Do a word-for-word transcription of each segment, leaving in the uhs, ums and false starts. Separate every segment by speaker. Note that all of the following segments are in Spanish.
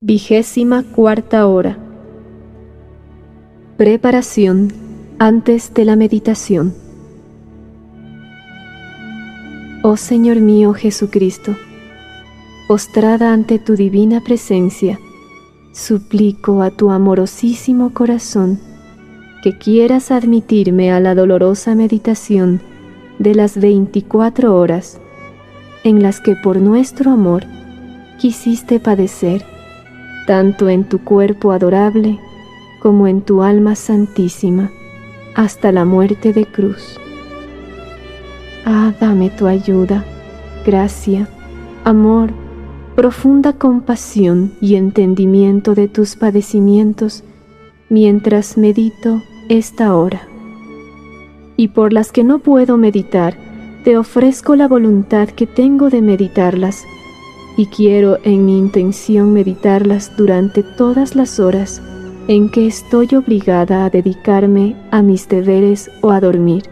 Speaker 1: Vigésima cuarta hora. Preparación antes de la meditación. Oh Señor mío Jesucristo, postrada ante tu divina presencia, suplico a tu amorosísimo corazón que quieras admitirme a la dolorosa meditación de las veinticuatro horas en las que por nuestro amor quisiste padecer, tanto en tu cuerpo adorable como en tu alma santísima, hasta la muerte de cruz. Ah, dame tu ayuda, gracia, amor, profunda compasión y entendimiento de tus padecimientos mientras medito esta hora. Y por las que no puedo meditar, te ofrezco la voluntad que tengo de meditarlas, y quiero en mi intención meditarlas durante todas las horas en que estoy obligada a dedicarme a mis deberes o a dormir.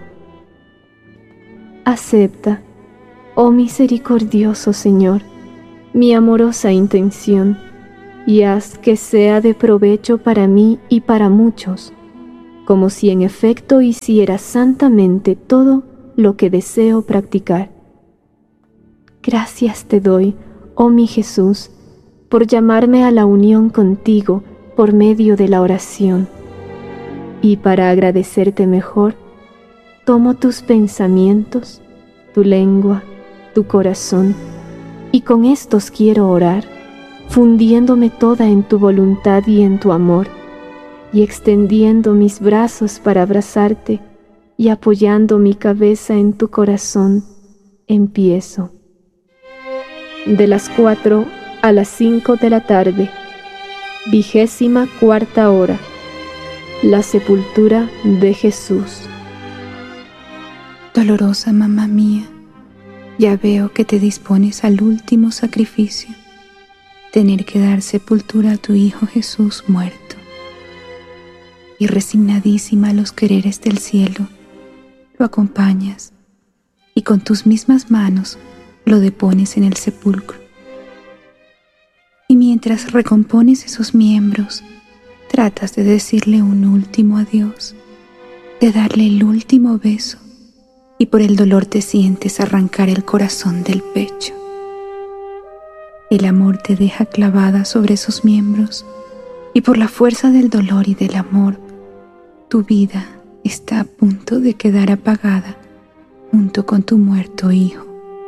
Speaker 1: Acepta, oh misericordioso Señor, mi amorosa intención, y haz que sea de provecho para mí y para muchos, como si en efecto hiciera santamente todo lo que deseo practicar. Gracias te doy, oh mi Jesús, por llamarme a la unión contigo por medio de la oración. Y para agradecerte mejor, tomo tus pensamientos, tu lengua, tu corazón, y con estos quiero orar, fundiéndome toda en tu voluntad y en tu amor, y extendiendo mis brazos para abrazarte y apoyando mi cabeza en tu corazón, empiezo. De las cuatro a las cinco de la tarde, vigésima cuarta hora, la sepultura de Jesús.
Speaker 2: Dolorosa mamá mía, ya veo que te dispones al último sacrificio, tener que dar sepultura a tu Hijo Jesús muerto. Y resignadísima a los quereres del cielo, lo acompañas y con tus mismas manos lo depones en el sepulcro. Y mientras recompones esos miembros, tratas de decirle un último adiós, de darle el último beso, y por el dolor te sientes arrancar el corazón del pecho. El amor te deja clavada sobre esos miembros, y por la fuerza del dolor y del amor, tu vida está a punto de quedar apagada junto con tu muerto hijo.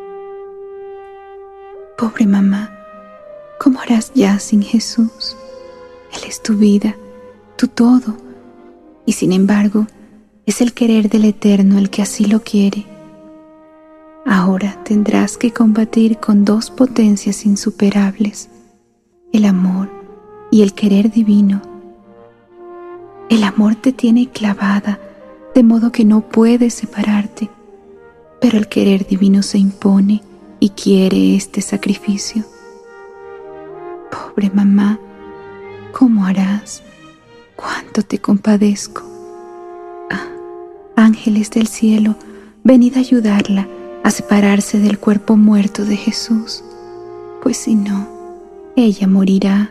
Speaker 2: Pobre mamá, ¿cómo harás ya sin Jesús? Él es tu vida, tu todo, y sin embargo, es el querer del Eterno el que así lo quiere. Ahora tendrás que combatir con dos potencias insuperables, el amor y el querer divino. El amor te tiene clavada, de modo que no puedes separarte, pero el querer divino se impone y quiere este sacrificio. Pobre mamá, ¿cómo harás? ¡Cuánto te compadezco! Ah, ángeles del cielo, venid a ayudarla a separarse del cuerpo muerto de Jesús, pues si no, ella morirá.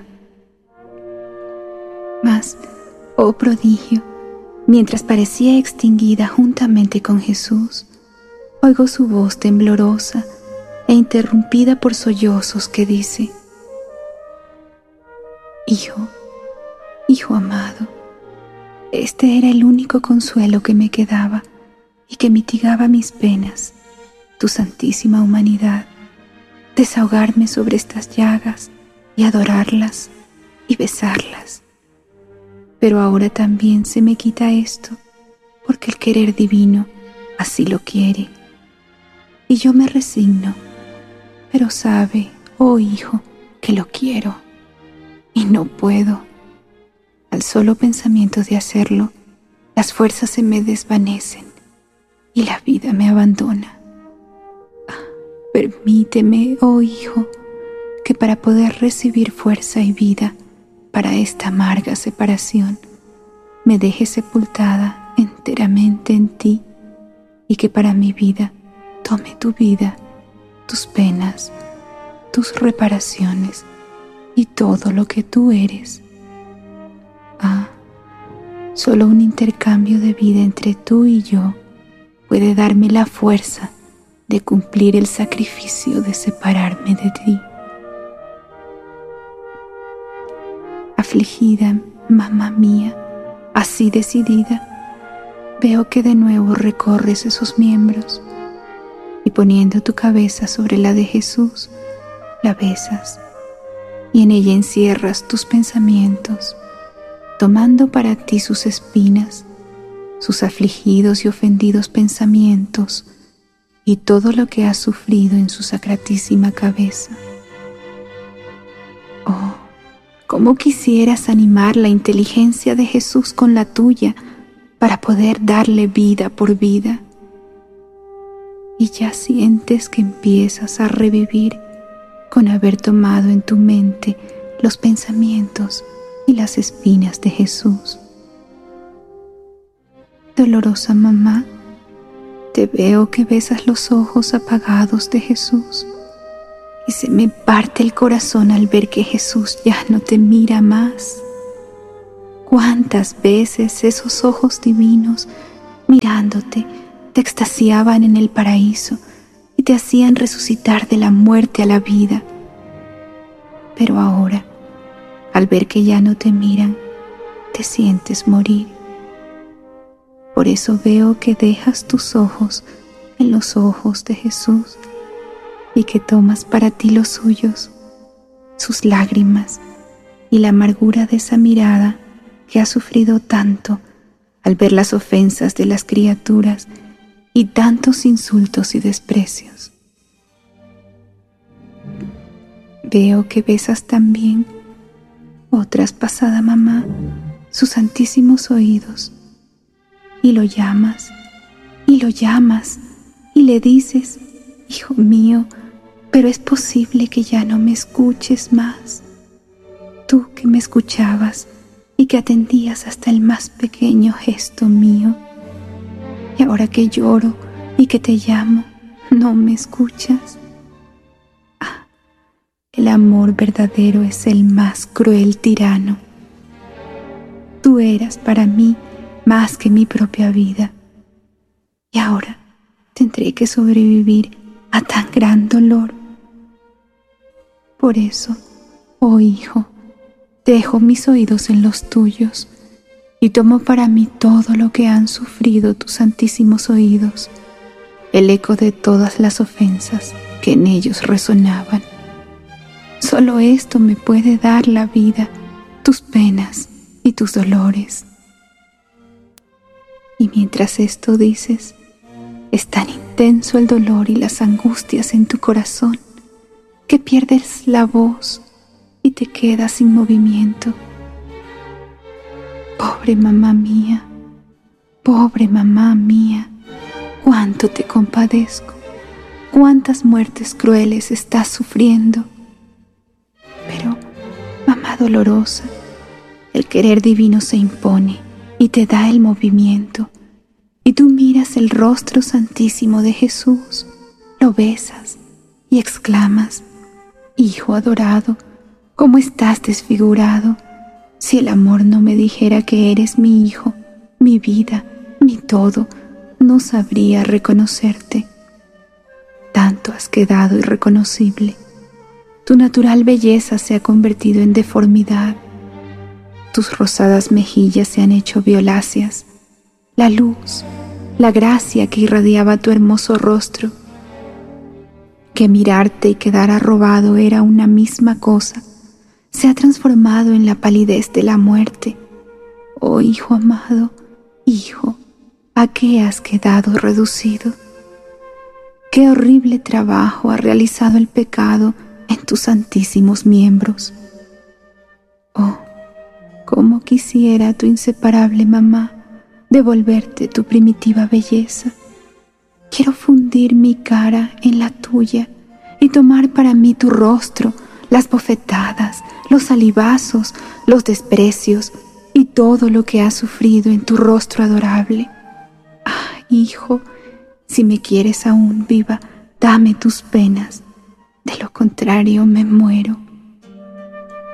Speaker 2: Mas, oh prodigio, mientras parecía extinguida juntamente con Jesús, oigo su voz temblorosa e interrumpida por sollozos que dice: Hijo, hijo amado, este era el único consuelo que me quedaba y que mitigaba mis penas, tu santísima humanidad, desahogarme sobre estas llagas y adorarlas y besarlas. Pero ahora también se me quita esto, porque el querer divino así lo quiere. Y yo me resigno, pero sabe, oh hijo, que lo quiero, y no puedo. Al solo pensamiento de hacerlo, las fuerzas se me desvanecen y la vida me abandona. Ah, permíteme, oh hijo, que para poder recibir fuerza y vida para esta amarga separación, me deje sepultada enteramente en ti, y que para mi vida tome tu vida, tus penas, tus reparaciones y todo lo que tú eres. Ah, solo un intercambio de vida entre tú y yo puede darme la fuerza de cumplir el sacrificio de separarme de ti. Afligida, mamá mía, así decidida, veo que de nuevo recorres esos miembros y poniendo tu cabeza sobre la de Jesús, la besas y en ella encierras tus pensamientos, tomando para ti sus espinas, sus afligidos y ofendidos pensamientos y todo lo que has sufrido en su sacratísima cabeza. Oh, cómo quisieras animar la inteligencia de Jesús con la tuya para poder darle vida por vida. Y ya sientes que empiezas a revivir con haber tomado en tu mente los pensamientos y las espinas de Jesús. Dolorosa mamá, te veo que besas los ojos apagados de Jesús y se me parte el corazón al ver que Jesús ya no te mira más. Cuántas veces esos ojos divinos mirándote te extasiaban en el paraíso y te hacían resucitar de la muerte a la vida. Pero ahora, al ver que ya no te miran, te sientes morir. Por eso veo que dejas tus ojos en los ojos de Jesús y que tomas para ti los suyos, sus lágrimas y la amargura de esa mirada que ha sufrido tanto al ver las ofensas de las criaturas y tantos insultos y desprecios. Veo que besas también, oh traspasada mamá, sus santísimos oídos, y lo llamas, y lo llamas, y le dices: hijo mío, pero es posible que ya no me escuches más. Tú que me escuchabas y que atendías hasta el más pequeño gesto mío, y ahora que lloro y que te llamo, ¿no me escuchas? Ah, el amor verdadero es el más cruel tirano. Tú eras para mí más que mi propia vida, y ahora tendré que sobrevivir a tan gran dolor. Por eso, oh hijo, dejo mis oídos en los tuyos y tomo para mí todo lo que han sufrido tus santísimos oídos, el eco de todas las ofensas que en ellos resonaban. Solo esto me puede dar la vida, tus penas y tus dolores. Y mientras esto dices, es tan intenso el dolor y las angustias en tu corazón que pierdes la voz y te quedas sin movimiento. Pobre mamá mía, pobre mamá mía, cuánto te compadezco, cuántas muertes crueles estás sufriendo. Pero, mamá dolorosa, el querer divino se impone y te da el movimiento, y tú miras el rostro santísimo de Jesús, lo besas y exclamas: hijo adorado, ¿cómo estás desfigurado? Si el amor no me dijera que eres mi hijo, mi vida, mi todo, no sabría reconocerte. Tanto has quedado irreconocible. Tu natural belleza se ha convertido en deformidad. Tus rosadas mejillas se han hecho violáceas. La luz, la gracia que irradiaba tu hermoso rostro, que mirarte y quedar arrobado era una misma cosa, se ha transformado en la palidez de la muerte. Oh hijo amado, hijo, ¿a qué has quedado reducido? Qué horrible trabajo ha realizado el pecado en tus santísimos miembros. Oh, cómo quisiera tu inseparable mamá devolverte tu primitiva belleza. Quiero fundir mi cara en la tuya y tomar para mí tu rostro, las bofetadas, los salivazos, los desprecios y todo lo que has sufrido en tu rostro adorable. Ah, hijo, si me quieres aún viva, dame tus penas, de lo contrario me muero.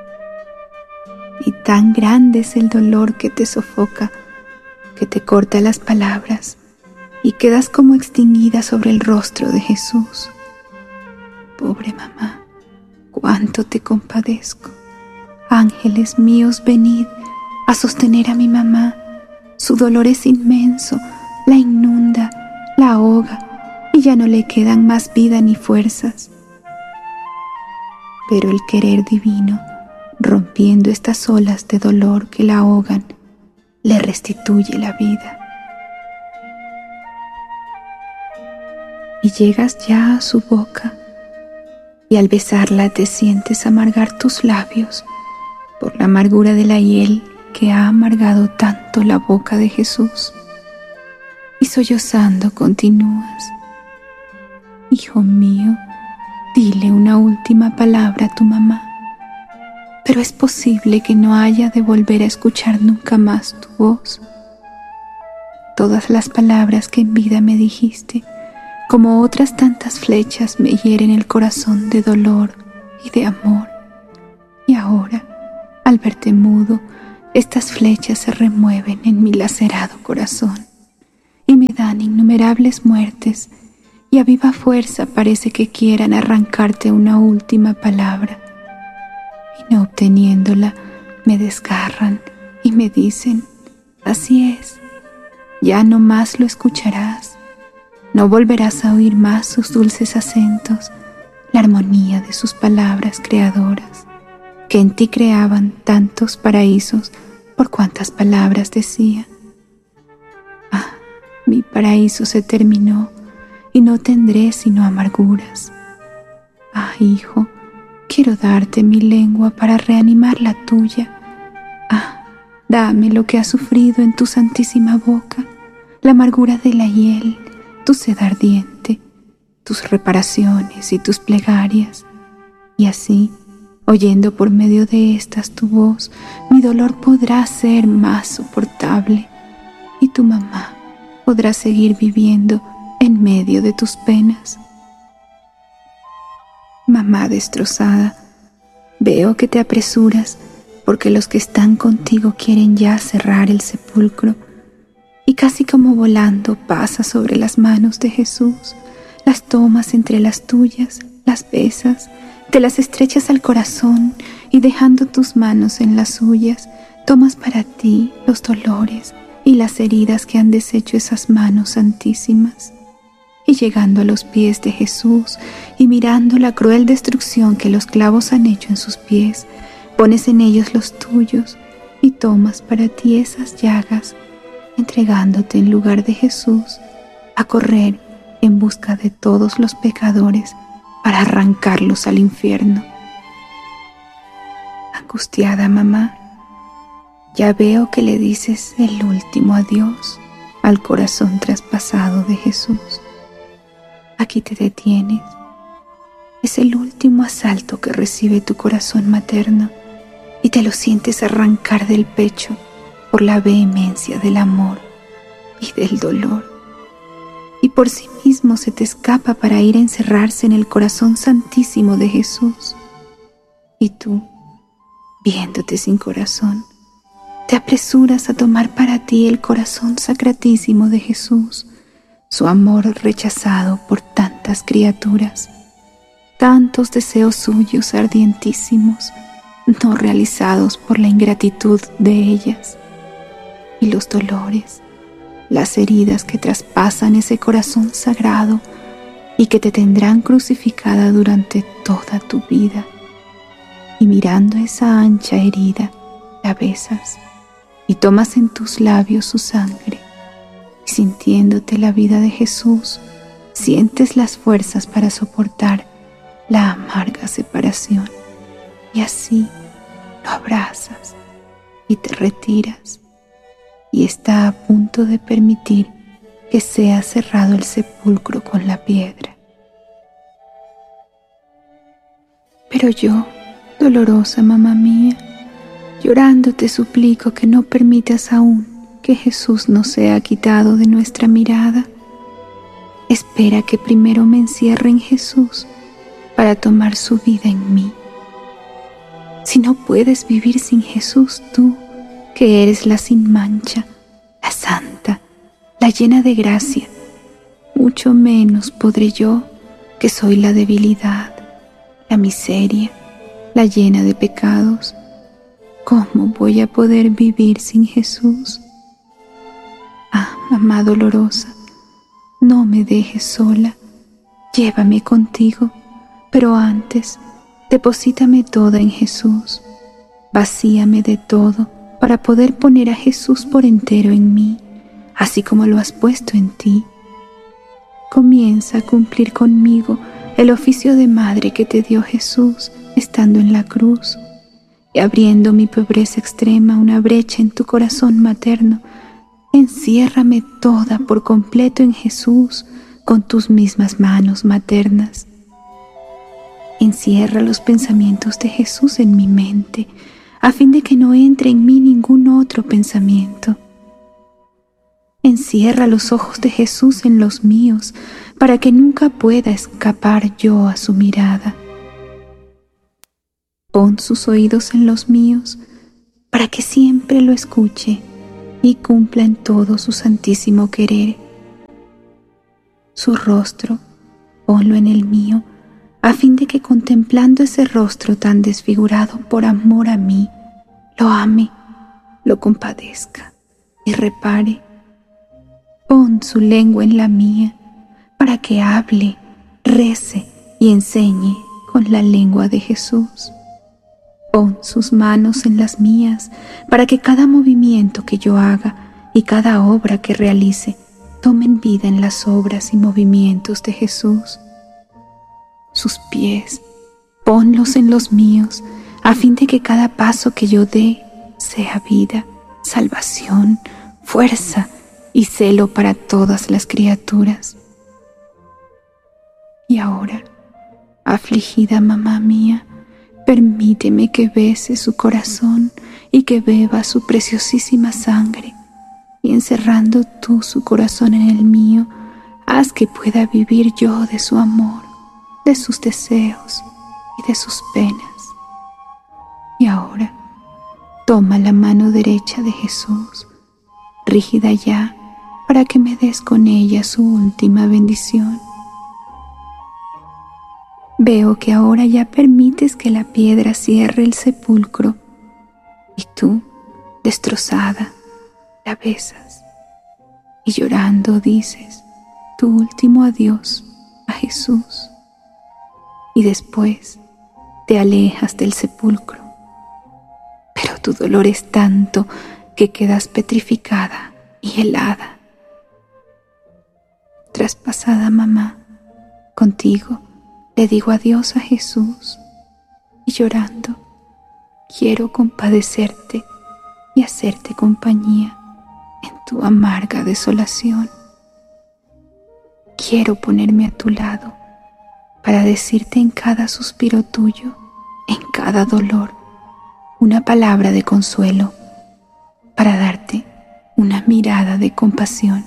Speaker 2: tan grande es el dolor que te sofoca, que te corta las palabras y quedas como extinguida sobre el rostro de Jesús. Pobre mamá, cuánto te compadezco. Ángeles míos, venid a sostener a mi mamá. Su dolor es inmenso, la inunda, la ahoga y ya no le quedan más vida ni fuerzas. Pero el querer divino, rompiendo estas olas de dolor que la ahogan, le restituye la vida. Y llegas ya a su boca, y al besarla te sientes amargar tus labios por la amargura de la hiel que ha amargado tanto la boca de Jesús. Y sollozando continúas: Hijo mío, dile una última palabra a tu mamá. Pero es posible que no haya de volver a escuchar nunca más tu voz. Todas las palabras que en vida me dijiste, como otras tantas flechas, me hieren el corazón de dolor y de amor. Y ahora, al verte mudo, estas flechas se remueven en mi lacerado corazón y me dan innumerables muertes, y a viva fuerza parece que quieran arrancarte una última palabra. Y no obteniéndola, me desgarran y me dicen: así es, ya no más lo escucharás. No volverás a oír más sus dulces acentos, la armonía de sus palabras creadoras, que en ti creaban tantos paraísos por cuantas palabras decían. Ah, mi paraíso se terminó y no tendré sino amarguras. Ah, hijo, quiero darte mi lengua para reanimar la tuya. Ah, dame lo que has sufrido en tu santísima boca, la amargura de la hiel, tu sed ardiente, tus reparaciones y tus plegarias. Y así, oyendo por medio de estas tu voz, mi dolor podrá ser más soportable, y tu mamá podrá seguir viviendo en medio de tus penas. Mamá destrozada, veo que te apresuras, porque los que están contigo quieren ya cerrar el sepulcro, y casi como volando pasas sobre las manos de Jesús, las tomas entre las tuyas, las besas, te las estrechas al corazón y dejando tus manos en las suyas, tomas para ti los dolores y las heridas que han deshecho esas manos santísimas. Y llegando a los pies de Jesús y mirando la cruel destrucción que los clavos han hecho en sus pies, pones en ellos los tuyos y tomas para ti esas llagas, entregándote en lugar de Jesús a correr en busca de todos los pecadores para arrancarlos al infierno. Angustiada mamá, ya veo que le dices el último adiós al corazón traspasado de Jesús. Aquí te detienes. Es el último asalto que recibe tu corazón materno y te lo sientes arrancar del pecho por la vehemencia del amor y del dolor. Y por sí mismo se te escapa para ir a encerrarse en el corazón santísimo de Jesús. Y tú, viéndote sin corazón, te apresuras a tomar para ti el corazón sacratísimo de Jesús, su amor rechazado por tantas criaturas, tantos deseos suyos ardientísimos, no realizados por la ingratitud de ellas, y los dolores, las heridas que traspasan ese corazón sagrado y que te tendrán crucificada durante toda tu vida. Y mirando esa ancha herida, la besas y tomas en tus labios su sangre, y sintiéndote la vida de Jesús, sientes las fuerzas para soportar la amarga separación, y así lo abrazas y te retiras, y está a punto de permitir que sea cerrado el sepulcro con la piedra. Pero yo, dolorosa mamá mía, llorando te suplico que no permitas aún que Jesús nos sea quitado de nuestra mirada. Espera que primero me encierre en Jesús para tomar su vida en mí. si no puedes vivir sin Jesús, tú, que eres la sin mancha, la santa, la llena de gracia, mucho menos podré yo, que soy la debilidad, la miseria, la llena de pecados. ¿Cómo voy a poder vivir sin Jesús? Ah, mamá dolorosa, no me dejes sola, llévame contigo, pero antes, deposítame toda en Jesús, vacíame de todo para poder poner a Jesús por entero en mí, así como lo has puesto en ti. Comienza a cumplir conmigo el oficio de madre que te dio Jesús estando en la cruz, y abriendo mi pobreza extrema una brecha en tu corazón materno, enciérrame toda por completo en Jesús con tus mismas manos maternas. Encierra los pensamientos de Jesús en mi mente, a fin de que no entre en mí ningún otro pensamiento. Encierra los ojos de Jesús en los míos, para que nunca pueda escapar yo a su mirada. Pon sus oídos en los míos, para que siempre lo escuche y cumpla en todo su santísimo querer. Su rostro, ponlo en el mío, a fin de que contemplando ese rostro tan desfigurado por amor a mí, lo ame, lo compadezca y repare. Pon su lengua en la mía, para que hable, rece y enseñe con la lengua de Jesús. Pon sus manos en las mías, para que cada movimiento que yo haga y cada obra que realice tomen vida en las obras y movimientos de Jesús. Sus pies, ponlos en los míos, a fin de que cada paso que yo dé sea vida, salvación, fuerza y celo para todas las criaturas. Y ahora, afligida mamá mía, permíteme que bese su corazón y que beba su preciosísima sangre, y encerrando tú su corazón en el mío, haz que pueda vivir yo de su amor, de sus deseos y de sus penas. Y ahora, toma la mano derecha de Jesús, rígida ya, para que me des con ella su última bendición. Veo que ahora ya permites que la piedra cierre el sepulcro, y tú, destrozada, la besas, y llorando dices tu último adiós a Jesús, y después te alejas del sepulcro. Pero tu dolor es tanto que quedas petrificada y helada. Traspasada mamá, contigo le digo adiós a Jesús, y llorando quiero compadecerte y hacerte compañía en tu amarga desolación. Quiero ponerme a tu lado para decirte en cada suspiro tuyo, en cada dolor, una palabra de consuelo, para darte una mirada de compasión.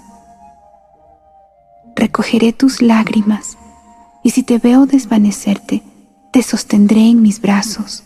Speaker 2: Recogeré tus lágrimas, y si te veo desvanecerte, te sostendré en mis brazos.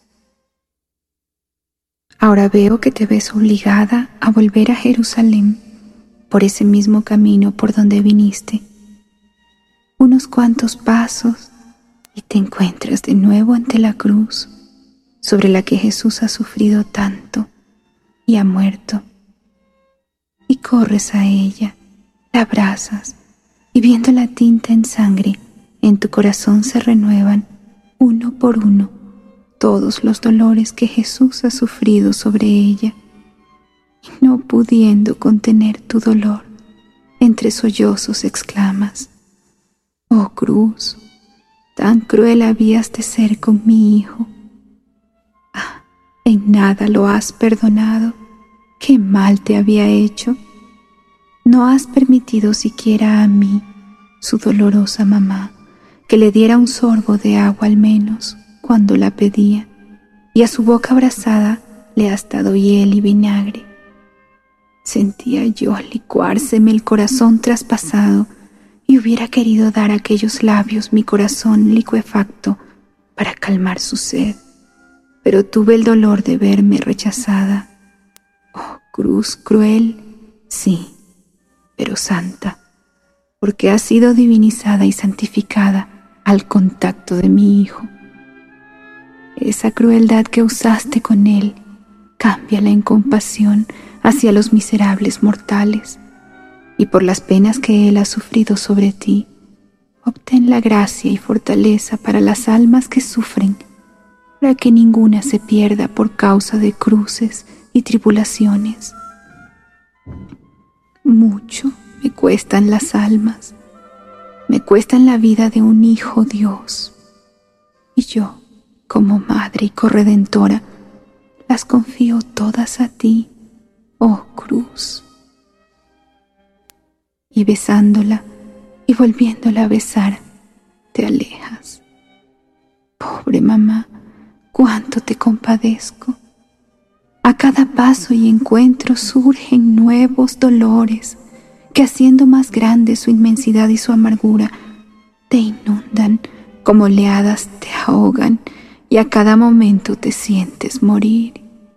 Speaker 2: Ahora veo que te ves obligada a volver a Jerusalén por ese mismo camino por donde viniste. Unos cuantos pasos y te encuentras de nuevo ante la cruz, sobre la que Jesús ha sufrido tanto y ha muerto. Y corres a ella, la abrazas, y viendo la tinta en sangre, en tu corazón se renuevan, uno por uno, todos los dolores que Jesús ha sufrido sobre ella. Y no pudiendo contener tu dolor, entre sollozos exclamas: «Oh cruz, tan cruel habías de ser con mi hijo. Ah, en nada lo has perdonado. ¿Qué mal te había hecho? No has permitido siquiera a mí, su dolorosa mamá, que le diera un sorbo de agua al menos cuando la pedía, y a su boca abrasada le has dado hiel y vinagre». Sentía yo licuárseme el corazón traspasado, y hubiera querido dar a aquellos labios mi corazón licuefacto para calmar su sed, pero tuve el dolor de verme rechazada. Oh, cruz cruel, sí, pero santa, porque has sido divinizada y santificada al contacto de mi Hijo. Esa crueldad que usaste con Él, cámbiala en compasión hacia los miserables mortales, y por las penas que Él ha sufrido sobre ti, obtén la gracia y fortaleza para las almas que sufren, para que ninguna se pierda por causa de cruces y tribulaciones. Mucho me cuestan las almas, me cuestan la vida de un Hijo Dios, y yo, como Madre y Corredentora, las confío todas a ti, oh cruz. Y besándola y volviéndola a besar, te alejas. Pobre mamá, cuánto te compadezco. A cada paso y encuentro surgen nuevos dolores que, haciendo más grande su inmensidad y su amargura, te inundan como oleadas, te ahogan, y a cada momento te sientes morir.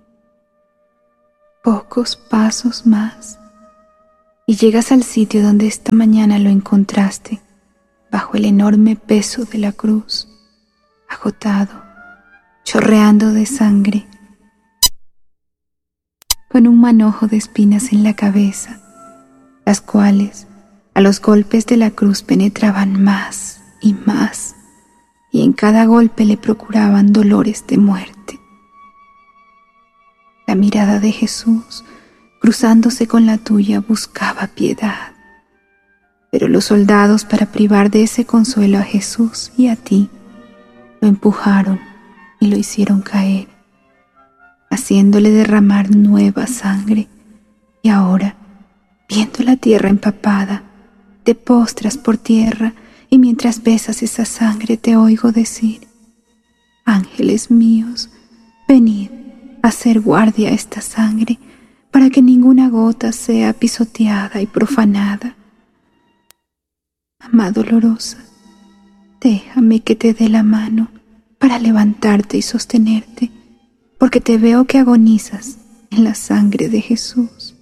Speaker 2: Pocos pasos más y llegas al sitio donde esta mañana lo encontraste, bajo el enorme peso de la cruz, agotado, chorreando de sangre, con un manojo de espinas en la cabeza, las cuales a los golpes de la cruz penetraban más y más, y en cada golpe le procuraban dolores de muerte. La mirada de Jesús, cruzándose con la tuya, buscaba piedad, pero los soldados, para privar de ese consuelo a Jesús y a ti, lo empujaron y lo hicieron caer, haciéndole derramar nueva sangre, y ahora, viendo la tierra empapada, te postras por tierra, y mientras besas esa sangre te oigo decir: ángeles míos, venid a hacer guardia a esta sangre, para que ninguna gota sea pisoteada y profanada. Mamá dolorosa, déjame que te dé la mano para levantarte y sostenerte, porque te veo que agonizas en la sangre de Jesús.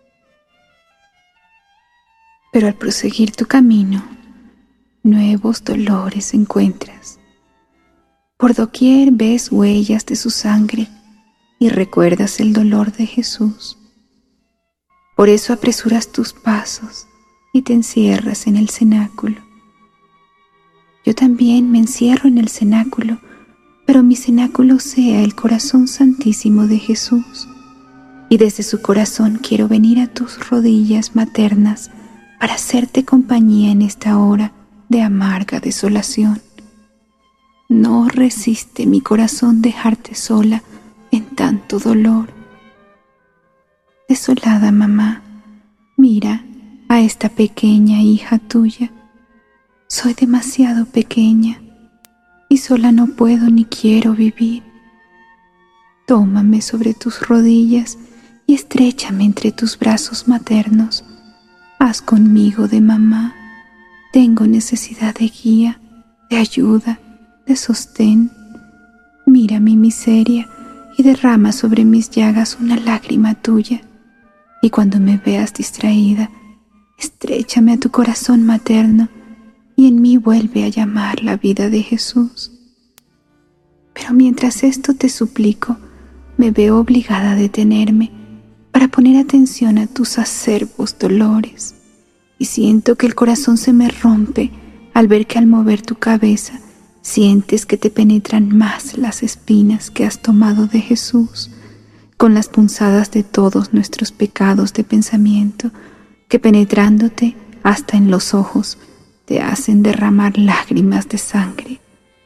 Speaker 2: Pero al proseguir tu camino, nuevos dolores encuentras. Por doquier ves huellas de su sangre y recuerdas el dolor de Jesús. Por eso apresuras tus pasos y te encierras en el cenáculo. Yo también me encierro en el cenáculo, pero mi cenáculo sea el corazón santísimo de Jesús, y desde su corazón quiero venir a tus rodillas maternas para hacerte compañía en esta hora de amarga desolación. No resiste mi corazón dejarte sola en tanto dolor. Desolada mamá, mira a esta pequeña hija tuya. Soy demasiado pequeña y sola no puedo ni quiero vivir. Tómame sobre tus rodillas y estréchame entre tus brazos maternos. Haz conmigo de mamá. Tengo necesidad de guía, de ayuda, de sostén. Mira mi miseria y derrama sobre mis llagas una lágrima tuya. Y cuando me veas distraída, estréchame a tu corazón materno y en mí vuelve a llamar la vida de Jesús. Pero mientras esto te suplico, me veo obligada a detenerme para poner atención a tus acerbos dolores, y siento que el corazón se me rompe al ver que al mover tu cabeza sientes que te penetran más las espinas que has tomado de Jesús, con las punzadas de todos nuestros pecados de pensamiento, que penetrándote hasta en los ojos te hacen derramar lágrimas de sangre.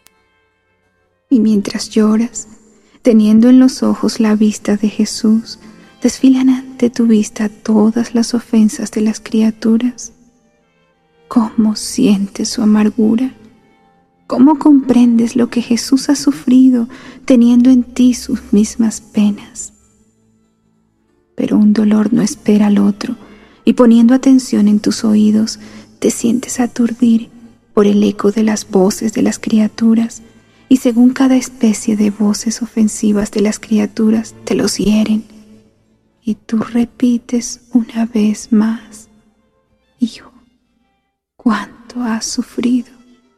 Speaker 2: Y mientras lloras, teniendo en los ojos la vista de Jesús, desfilan ante tu vista todas las ofensas de las criaturas. ¿Cómo sientes su amargura? ¿Cómo comprendes lo que Jesús ha sufrido teniendo en ti sus mismas penas? Pero un dolor no espera al otro, y poniendo atención en tus oídos, te sientes aturdir por el eco de las voces de las criaturas, y según cada especie de voces ofensivas de las criaturas te los hieren, y tú repites una vez más: Hijo, cuánto has sufrido.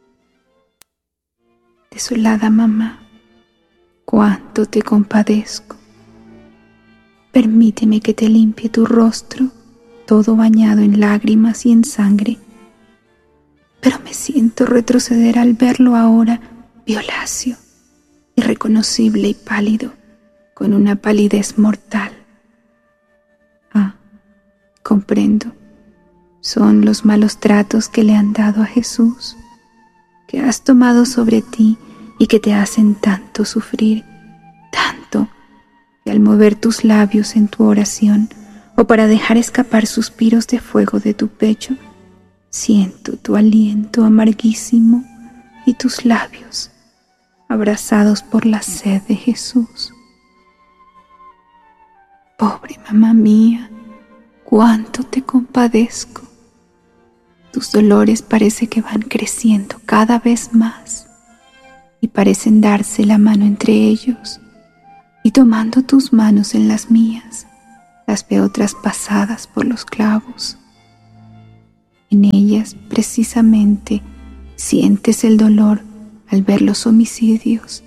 Speaker 2: Desolada mamá, cuánto te compadezco. Permíteme que te limpie tu rostro, todo bañado en lágrimas y en sangre, pero me siento retroceder al verlo ahora violáceo, irreconocible y pálido, con una palidez mortal. Ah, comprendo. Son los malos tratos que le han dado a Jesús, que has tomado sobre ti y que te hacen tanto sufrir, tanto, que al mover tus labios en tu oración o para dejar escapar suspiros de fuego de tu pecho, siento tu aliento amarguísimo y tus labios abrazados por la sed de Jesús. Pobre mamá mía, cuánto te compadezco. Tus dolores parece que van creciendo cada vez más y parecen darse la mano entre ellos, y tomando tus manos en las mías, las veo traspasadas por los clavos. En ellas, precisamente, sientes el dolor al ver los homicidios